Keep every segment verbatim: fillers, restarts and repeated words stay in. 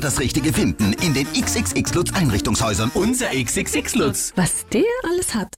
Das Richtige finden in den X X X Lutz Einrichtungshäusern. Unser X X X Lutz. Was der alles hat.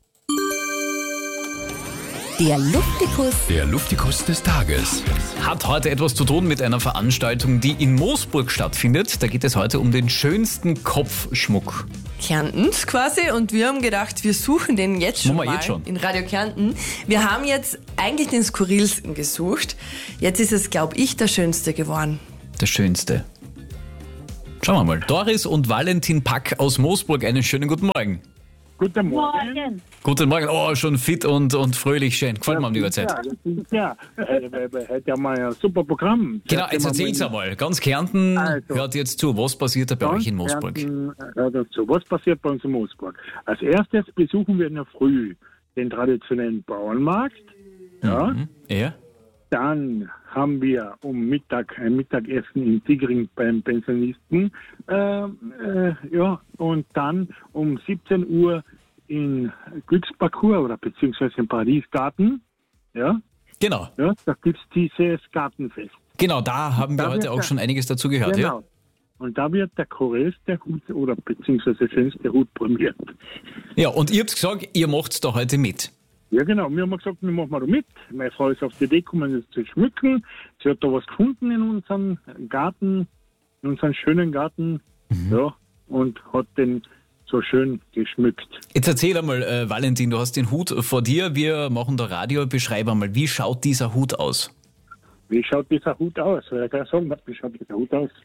Der Luftikus. Der Luftikus des Tages. Hat heute etwas zu tun mit einer Veranstaltung, die in Moosburg stattfindet. Da geht es heute um den schönsten Kopfschmuck. Kärntens quasi, und wir haben gedacht, wir suchen den jetzt schon Machen wir mal jetzt schon. in Radio Kärnten. Wir haben jetzt eigentlich den skurrilsten gesucht. Jetzt ist es, glaube ich, der schönste geworden. Der schönste. Schauen wir mal. Doris und Valentin Pack aus Moosburg, einen schönen guten Morgen. Guten Morgen. Morgen. Guten Morgen. Oh, schon fit und, und fröhlich, schön. Gefällt mir um die Uhrzeit. Ja, das ist ja, äh, hat ja mal ein super Programm. Genau, jetzt erzähl's einmal. Ganz Kärnten Also. hört jetzt zu. Was passiert da bei euch in Moosburg? Kärnten, äh, dazu. Was passiert bei uns in Moosburg? Als erstes besuchen wir in der Früh den traditionellen Bauernmarkt. Ja. Mhm. Ja? Dann haben wir um Mittag ein Mittagessen in Tigring beim Pensionisten. Äh, äh, ja, und dann um siebzehn Uhr in Glücksparcours oder beziehungsweise im Paradiesgarten. Ja, Genau. ja, da gibt es dieses Gartenfest. Genau, da haben wir Da heute wird auch der- schon einiges dazu gehört. Genau. Ja? Und da wird der korrellste Hut oder beziehungsweise schönste Hut prämiert. Ja, und ihr habt gesagt, ihr macht's da heute mit. Ja, genau. Wir haben gesagt, wir machen mal da mit. Meine Frau ist auf die Idee gekommen, das zu schmücken. Sie hat da was gefunden in unserem Garten, in unserem schönen Garten. Ja, und hat den so schön geschmückt. Jetzt erzähl einmal, äh, Valentin, du hast den Hut vor dir. Wir machen da Radio. Beschreib einmal, wie schaut dieser Hut aus? Wie schaut dieser Hut aus? Soll ich gleich sagen, wie schaut dieser Hut aus?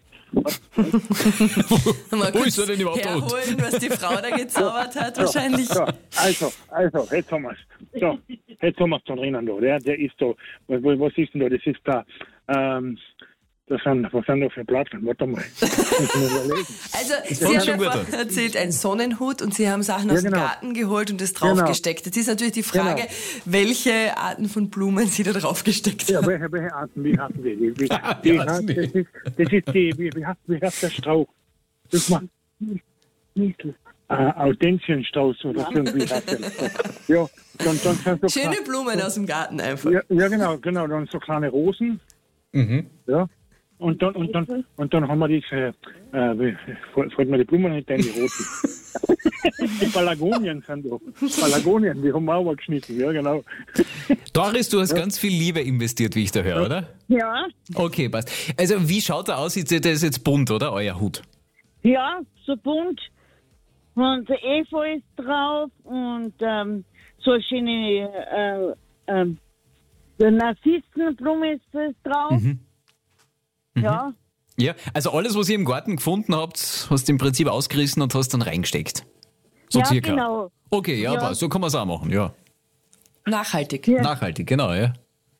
Mal Wo kurz ist er denn überhaupt herholen, was die Frau da gezaubert hat, wahrscheinlich. So, also, also, jetzt haben wir es. So, jetzt haben wir es da drinnen da. Der, der ist da. Was, was ist denn da? Das ist da. Ähm, das sind, was sind da für Platten? Warte mal. Muss ich mir überlegen. Also, kommt Sie haben schon gut einfach an. erzählt, ein Sonnenhut, und Sie haben Sachen Ja, aus dem genau. Garten geholt und das draufgesteckt. Jetzt ist natürlich die Frage, Genau. welche Arten von Blumen Sie da draufgesteckt Ja, haben. welche, welche Arten, wie hatten die? Die, die, Wie die hatten hat, die? das, ist, das ist die, wie, wie, heißt, wie heißt der Strauch? Das macht nicht, nicht äh, Audenzienstrauß oder so, wie heißt der? Ja, dann, dann sind so Schöne kleine- Blumen aus dem Garten einfach. Ja, ja, genau, genau, dann so kleine Rosen. Mhm. Ja. Und dann, und dann, und dann haben wir diese, äh, wie- fällt mir die Blumen nicht ein, die roten. Die Palagonien sind da. Palagonien, die haben wir auch mal geschnitten, ja, genau. Doris, du hast ganz viel Liebe investiert, wie ich da höre, oder? Ja, Okay, passt. Also, wie schaut er aus? Ist- Der ist jetzt bunt, oder? Euer Hut. ja, so bunt. Und der Efeu ist drauf und ähm, so eine schöne äh, ähm, der Narzissenblume ist das drauf. Mhm. Ja, Ja, also alles, was ihr im Garten gefunden habt, hast du im Prinzip ausgerissen und hast dann reingesteckt. So ja circa. genau. Okay, ja, Ja. passt. So kann man es auch machen, ja. Nachhaltig. Ja. Nachhaltig, genau, ja.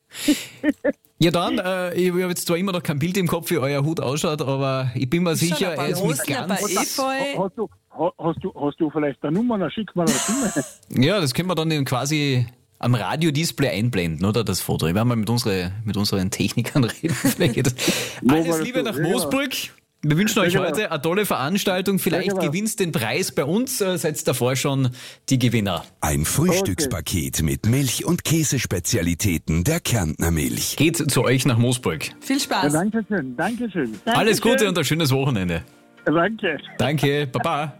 Ja, dann, äh, ich habe jetzt zwar immer noch kein Bild im Kopf, wie euer Hut ausschaut, aber ich bin mir Schon sicher, ein paar er ist mit Rosen, ein paar ganz... Efeu. Hast du, ha- hast du, hast du vielleicht eine Nummer, dann schick mal eine Stimme. Ja, das können wir dann quasi am Radiodisplay einblenden, oder? Das Foto. Ich werde mal mit, unsere, mit unseren Technikern reden. Vielleicht geht das. Ja, Alles weil Liebe das nach so- ja, Moosburg. Wir wünschen euch Ja, genau. heute eine tolle Veranstaltung. Vielleicht Ja, genau. gewinnst den Preis bei uns. Äh, Seid davor schon die Gewinner. Ein Frühstückspaket mit Milch- und Käsespezialitäten der Kärntner Milch. Geht zu euch nach Moosburg. Viel Ja, Spaß. danke schön, danke schön. Alles Dankeschön. Gute und ein schönes Wochenende. Danke. Danke, Baba.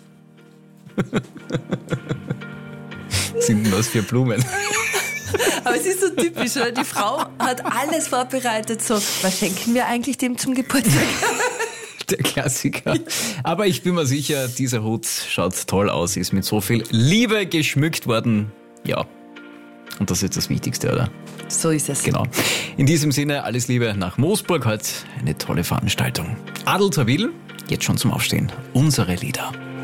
Was sind denn das für Blumen? Aber es ist so typisch, oder? Die Frau hat alles vorbereitet. So, was schenken wir eigentlich dem zum Geburtstag? Der Klassiker. Aber ich bin mir sicher, dieser Hut schaut toll aus, ist mit so viel Liebe geschmückt worden. Ja. Und das ist das Wichtigste, oder? So ist es. Genau. In diesem Sinne, alles Liebe nach Moosburg. Heute eine tolle Veranstaltung. Adel Tawil, jetzt schon zum Aufstehen. Unsere Lieder.